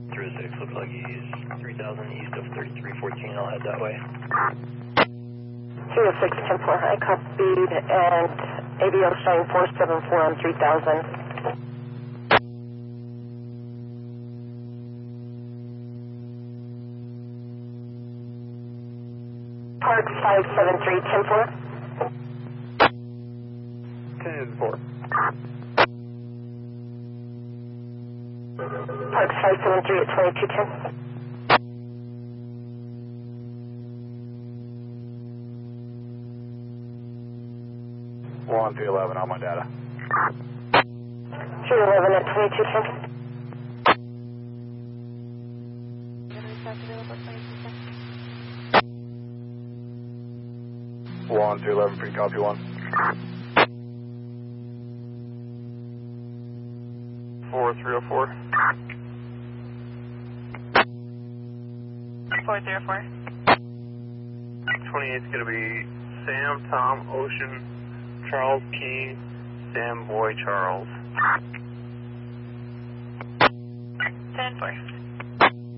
6, looks like he's 3000 east of 3314. I'll head that way. 306, 10-4, I copied, and ABO showing 474 on 3000. Park 573, 10-4. 10-4. Park 573 at 2210. One 311 on my data. 311 at 2210. One 311, free copy 1. 4304. 404. 28 is going to be Sam, Tom, Ocean, Charles, King, Sam, Boy, Charles. 10-4.